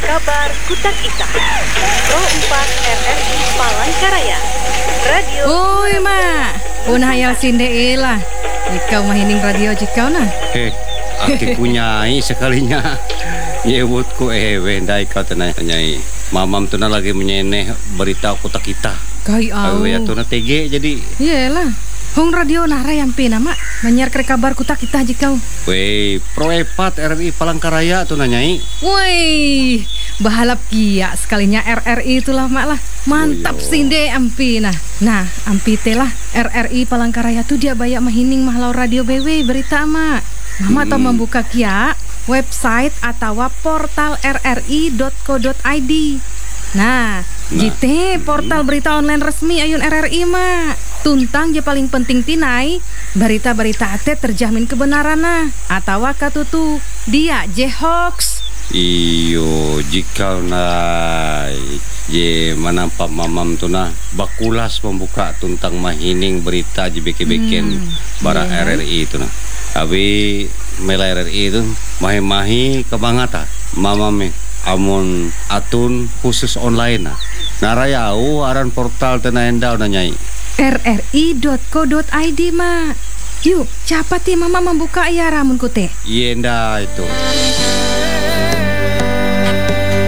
Kabar Kutak Ita Pro 4 RRI Palangkaraya Radio. Oi mak, punah hayal sinde lah. Jika mahining radio jikau nah. Aki punyai sekalinya. Nyebutku wendai kau tenai. Mamam tu lagi menyeneh berita Kutak Ita. Kai au. Ya tu TG jadi. Iyalah. Hong radio nara yang pina mak menyiar kabar Kutak Ita jikau. Wei, Pro 4 RRI Palangkaraya tu nanyai. Woi, bahalap kia sekalinya RRI itulah mak lah. Mantap sinde ampina. Nah, ampi telah RRI Palangkaraya tu dia banyak mahining mahlau radio BW berita mak. Mama tau membuka kia website atau portal rri.co.id. Nah, jite portal berita online resmi ayun RRI mak. Tuntang je paling penting tinai berita-berita ate terjamin kebenaran nah atau katutu dia je hoax. Iyo jika nai je manampak mamam tu nah bakulas membuka tuntang mahining berita je beke-beken bara RRI itu nah. Abi mela RRI itu mahi-mahi kebangata mamam amun atun khusus online nah. Narayau aran portal tena endau nanyai rri.co.id mak. Yuk, cepat ya mama membuka ya ramun kute. Yenda itu.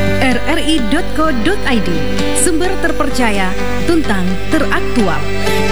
rri.co.id, sumber terpercaya, tuntang teraktual.